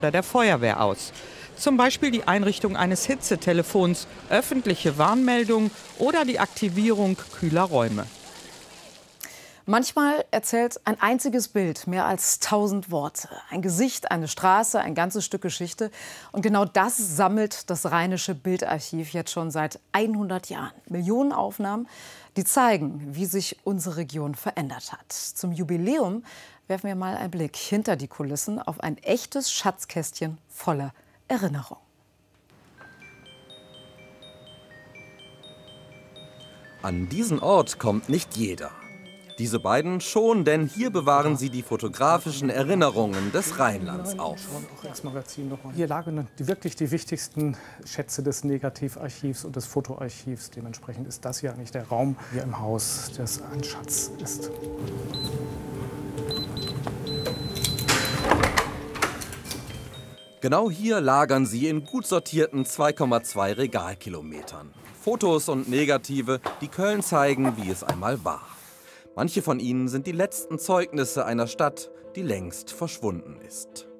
oder der Feuerwehr aus. Zum Beispiel die Einrichtung eines Hitzetelefons, öffentliche Warnmeldungen oder die Aktivierung kühler Räume. Manchmal erzählt ein einziges Bild mehr als 1000 Worte. Ein Gesicht, eine Straße, ein ganzes Stück Geschichte. Und genau das sammelt das Rheinische Bildarchiv jetzt schon seit 100 Jahren. Millionen Aufnahmen, die zeigen, wie sich unsere Region verändert hat. Zum Jubiläum werfen wir mal einen Blick hinter die Kulissen auf ein echtes Schatzkästchen voller Erinnerung. An diesen Ort kommt nicht jeder. Diese beiden schon, denn hier bewahren sie die fotografischen Erinnerungen des Rheinlands auf. Hier lagen wirklich die wichtigsten Schätze des Negativarchivs und des Fotoarchivs. Dementsprechend ist das hier eigentlich der Raum hier im Haus, das ein Schatz ist. Genau hier lagern sie in gut sortierten 2,2 Regalkilometern. Fotos und Negative, die Köln zeigen, wie es einmal war. Manche von ihnen sind die letzten Zeugnisse einer Stadt, die längst verschwunden ist.